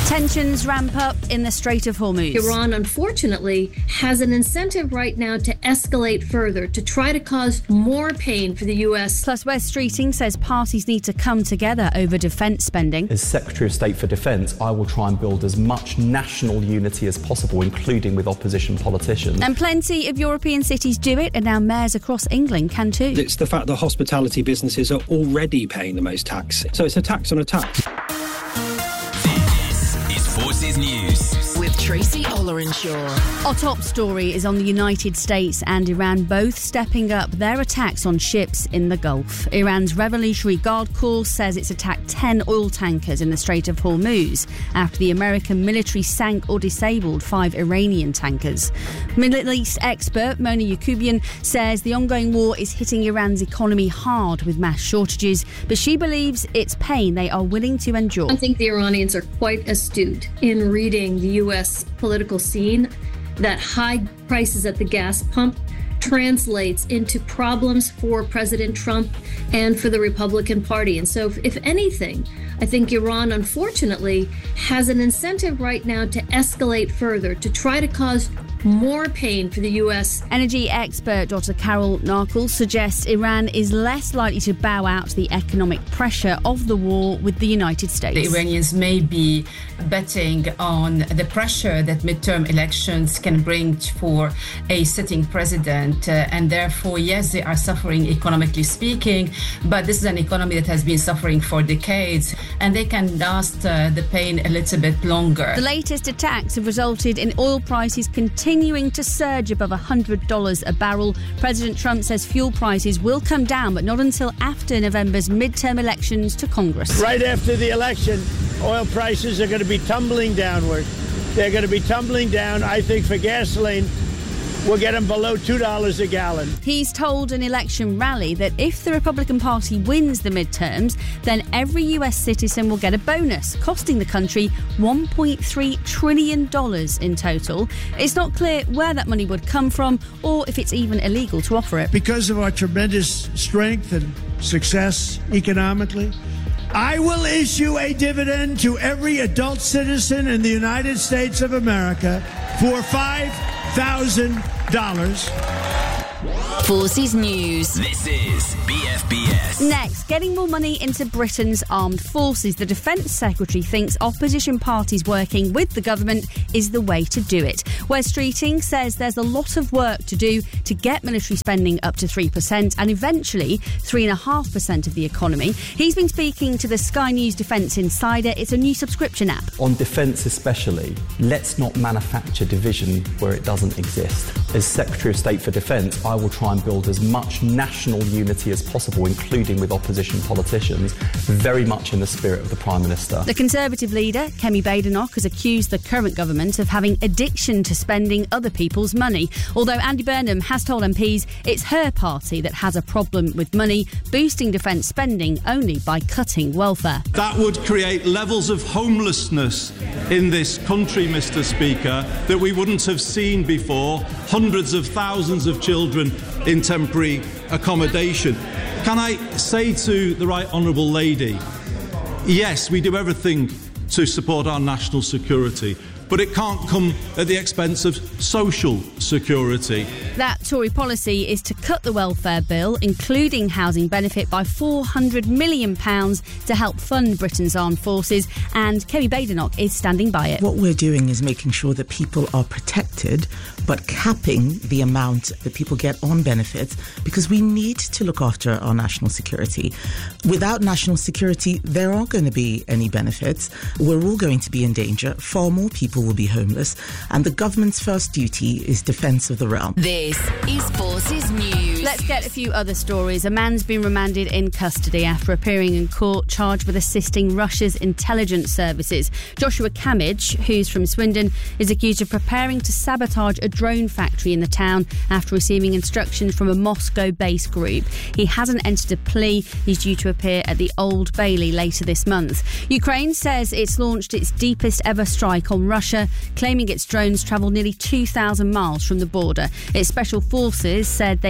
Tensions ramp up in the Strait of Hormuz. Iran, unfortunately, has an incentive right now to escalate further, to try to cause more pain for the US. Plus, Wes Streeting says parties need to come together over defence spending. As Secretary of State for Defence, I will try and build as much national unity as possible, including with opposition politicians. And plenty of European cities do it, and now mayors across England can too. It's the fact that hospitality businesses are already paying the most tax. So it's a tax on a tax. Forces News with Tracy Ollerenshaw. Our top story is on the United States and Iran both stepping up their attacks on ships in the Gulf. Iran's Revolutionary Guard Corps says it's attacked 10 oil tankers in the Strait of Hormuz after the American military sank or disabled 5 Iranian tankers. Middle East expert Mona Yacoubian says the ongoing war is hitting Iran's economy hard with mass shortages, but she believes it's pain they are willing to endure. I think the Iranians are quite astute in reading the U.S. political scene, that high prices at the gas pump translates into problems for President Trump and for the Republican Party. And so, if anything, I think Iran, unfortunately, has an incentive right now to escalate further, to try to cause more pain for the U.S. Energy expert Dr. Carol Narkle suggests Iran is less likely to bow out to the economic pressure of the war with the United States. The Iranians may be betting on the pressure that midterm elections can bring for a sitting president, and therefore, yes, they are suffering economically speaking, but this is an economy that has been suffering for decades, and they can last the pain a little bit longer. The latest attacks have resulted in oil prices continuing to surge above $100 a barrel. President Trump says fuel prices will come down, but not until after November's midterm elections to Congress. Right after the election, oil prices are going to be tumbling downward. They're going to be tumbling down, I think, for gasoline. We'll get them below $2 a gallon. He's told an election rally that if the Republican Party wins the midterms, then every US citizen will get a bonus, costing the country $1.3 trillion in total. It's not clear where that money would come from or if it's even illegal to offer it. Because of our tremendous strength and success economically, I will issue a dividend to every adult citizen in the United States of America for $5,000. Forces News. This is BFBS. Next, getting more money into Britain's armed forces. The Defence Secretary thinks opposition parties working with the government is the way to do it. Wes Streeting says there's a lot of work to do to get military spending up to 3% and eventually 3.5% of the economy. He's been speaking to the Sky News Defence Insider. It's a new subscription app. On defence especially, let's not manufacture division where it doesn't exist. As Secretary of State for Defence, I will try and build as much national unity as possible, including with opposition politicians, very much in the spirit of the Prime Minister. The Conservative leader, Kemi Badenoch, has accused the current government of having addiction to spending other people's money. Although Andy Burnham has told MPs it's her party that has a problem with money, boosting defence spending only by cutting welfare. That would create levels of homelessness in this country, Mr. Speaker, that we wouldn't have seen before. Hundreds of thousands of children in temporary accommodation. Can I say to the Right Honourable Lady, yes, we do everything to support our national security, but it can't come at the expense of social security. That Tory policy is to cut the welfare bill, including housing benefit, by £400 million to help fund Britain's armed forces, and Kemi Badenoch is standing by it. What we're doing is making sure that people are protected, but capping the amount that people get on benefits, because we need to look after our national security. Without national security, there aren't going to be any benefits. We're all going to be in danger. Far more people will be homeless, and the government's first duty is defence of the realm. This is Forces News. Let's get a few other stories. A man's been remanded in custody after appearing in court charged with assisting Russia's intelligence services. Joshua Kamich, who's from Swindon, is accused of preparing to sabotage a drone factory in the town after receiving instructions from a Moscow-based group. He hasn't entered a plea. He's due to appear at the Old Bailey later this month. Ukraine says it's launched its deepest ever strike on Russia, claiming its drones travelled nearly 2,000 miles from the border. Its special forces said they hit 2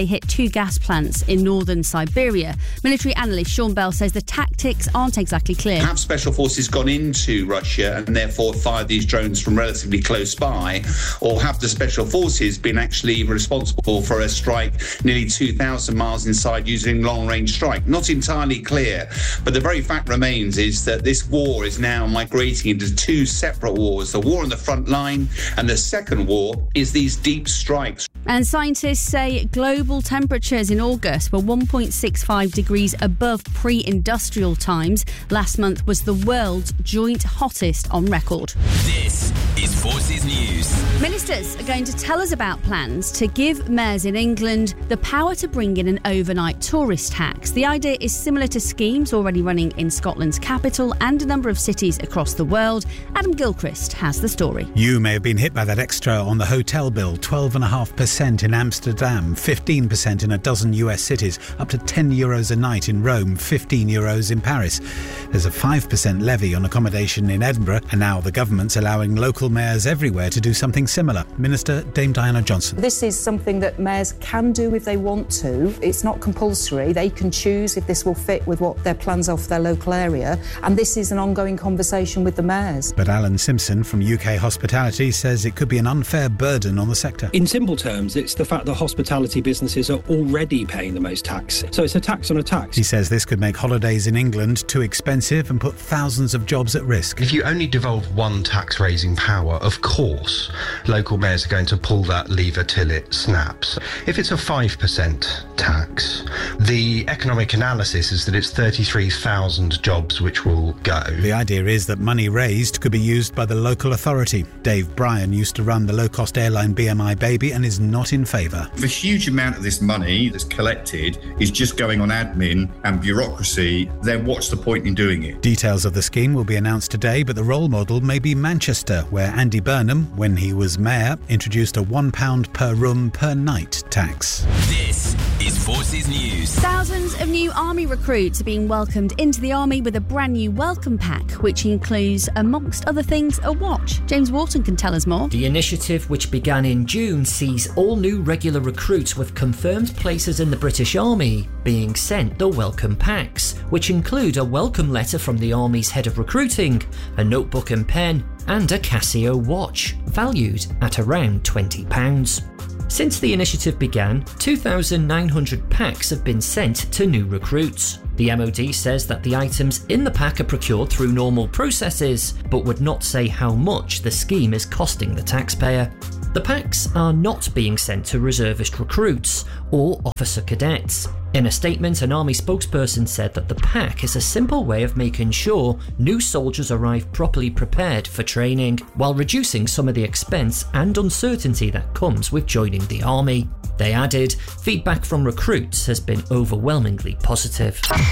two gas plants in northern Siberia. Military analyst Sean Bell says the tactics aren't exactly clear. Have special forces gone into Russia and therefore fired these drones from relatively close by, or have the special forces been actually responsible for a strike nearly 2,000 miles inside using long-range strike? Not entirely clear, but the very fact remains is that this war is now migrating into two separate wars. The war on the front line, and the second war is these deep strikes. And scientists say global temperatures in August were 1.65 degrees above pre-industrial times. Last month was the world's joint hottest on record. This is Forces News. Ministers are going to tell us about plans to give mayors in England the power to bring in an overnight tourist tax. The idea is similar to schemes already running in Scotland's capital and a number of cities across the world. Adam Gilchrist has the story. You may have been hit by that extra on the hotel bill. 12.5% in Amsterdam, 15% in a dozen US cities, up to €10 a night in Rome, €15 in Paris. There's a 5% levy on accommodation in Edinburgh, and now the government's allowing local mayors everywhere to do something similar. Minister Dame Diana Johnson. This is something that mayors can do if they want to. It's not compulsory. They can choose if this will fit with what their plans are for their local area, and this is an ongoing conversation with the mayors. But Alan Simpson from UK Hospitality says it could be an unfair burden on the sector. In simple terms, it's the fact that hospitality businesses are already paying the most tax. So it's a tax on a tax. He says this could make holidays in England too expensive and put thousands of jobs at risk. If you only devolve one tax-raising power, of course, local mayors are going to pull that lever till it snaps. If it's a 5% tax, the economic analysis is that it's 33,000 jobs which will go. The idea is that money raised could be used by the local authority. Dave Bryan used to run the low-cost airline BMI Baby and is not in favour. If a huge amount of this money that's collected is just going on admin and bureaucracy, then what's the point in doing it? Details of the scheme will be announced today, but the role model may be Manchester, where Andy Burnham, when he was mayor, introduced a £1 per room per night tax. This is Forces News. Thousands of new army recruits are being welcomed into the army with a brand new welcome pack, which includes, amongst other things, a watch. James Wharton can tell us more. The initiative, which began in June, sees all new regular recruits with confirmed places in the British Army being sent the welcome packs, which include a welcome letter from the Army's head of recruiting, a notebook and pen, and a Casio watch, valued at around £20. Since the initiative began, 2,900 packs have been sent to new recruits. The MOD says that the items in the pack are procured through normal processes, but would not say how much the scheme is costing the taxpayer. The packs are not being sent to reservist recruits or officer cadets. In a statement, an Army spokesperson said that the pack is a simple way of making sure new soldiers arrive properly prepared for training, while reducing some of the expense and uncertainty that comes with joining the Army. They added, feedback from recruits has been overwhelmingly positive.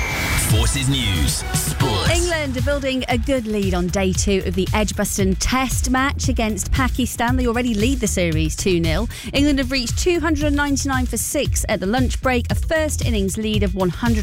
Forces News Sports. England are building a good lead on day 2 of the Edgbaston Test match against Pakistan. They already lead the series 2-0. England have reached 299 for 6 at the lunch break, a first innings lead of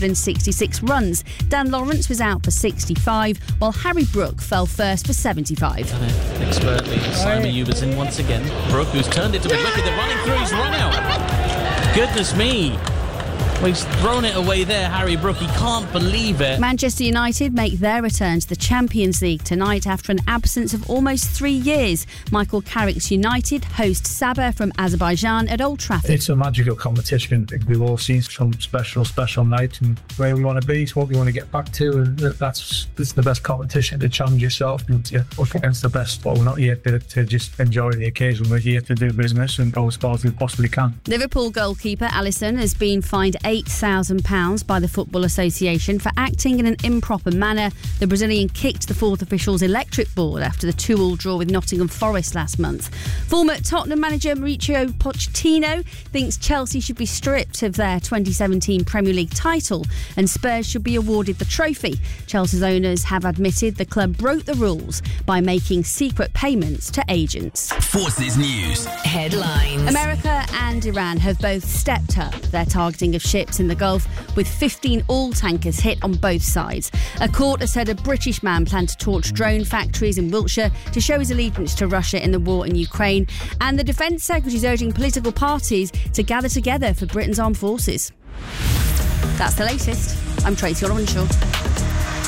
166 runs. Dan Lawrence was out for 65, while Harry Brook fell first for 75. Expertly, Simon Uberton once again. Brook, who's turned it to mid-wicket, they're running through, he's run out. Goodness me. Well, he's thrown it away there, Harry Brook. He can't believe it. Manchester United make their return to the Champions League tonight after an absence of almost 3 years. Michael Carrick's United host Sabah from Azerbaijan at Old Trafford. It's a magical competition. We've all seen some special night and where we want to be, it's what we want to get back to, and that's the best competition to challenge yourself and to work against the best. But we're not here to just enjoy the occasion. We're here to do business and go as far as we possibly can. Liverpool goalkeeper Alisson has been fined £8,000 by the Football Association for acting in an improper manner. The Brazilian kicked the fourth official's electric board after the 2-2 draw with Nottingham Forest last month. Former Tottenham manager Mauricio Pochettino thinks Chelsea should be stripped of their 2017 Premier League title and Spurs should be awarded the trophy. Chelsea's owners have admitted the club broke the rules by making secret payments to agents. Forces News Headlines. America and Iran have both stepped up their targeting of ships ships in the Gulf, with 15 oil tankers hit on both sides. A court has said a British man planned to torch drone factories in Wiltshire to show his allegiance to Russia in the war in Ukraine. And the Defence Secretary is urging political parties to gather together for Britain's armed forces. That's the latest. I'm Tracy Olorenshaw.